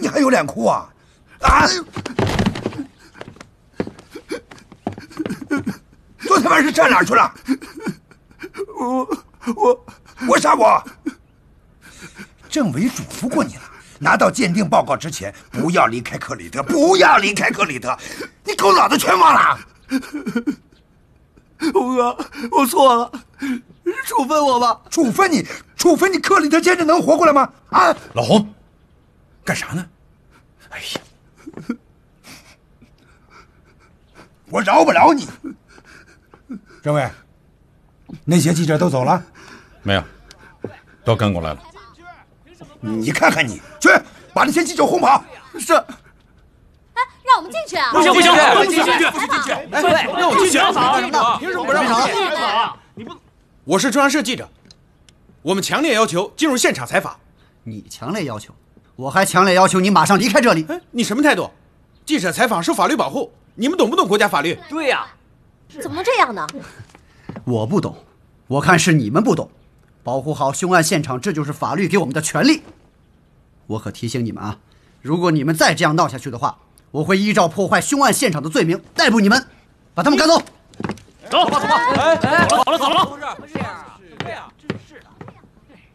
你还有脸哭啊？啊！昨天晚上站哪儿去了？我啥我？政委嘱咐过你了，拿到鉴定报告之前不要离开克里特，不要离开克里特。你狗脑子全忘了？ 红哥，我错了，处分我吧。 处分你？克里特先生能活过来吗？啊！ 老洪，干啥呢？哎呀， 我饶不了你。政委，那些记者都走了？ 没有，都跟过来了。 你看看你，去把那些记者轰跑。 是。 哎，让我们进去啊！ 不行， 进去！ 对，让我进去！ 凭什么不让我进去？ 你不， 我是中央社记者，我们强烈要求进入现场采访。 你强烈要求，我还强烈要求你马上离开这里。 哎，你什么态度？记者采访受法律保护，你们懂不懂国家法律？ 对呀。 怎么能这样呢？ 我不懂，我看是你们不懂。保护好凶案现场，这就是法律给我们的权利。我可提醒你们啊，如果你们再这样闹下去的话，我会依照破坏凶案现场的罪名逮捕你们，把他们赶走。 走吧，走吧。哎，走了。不是这样啊，对呀。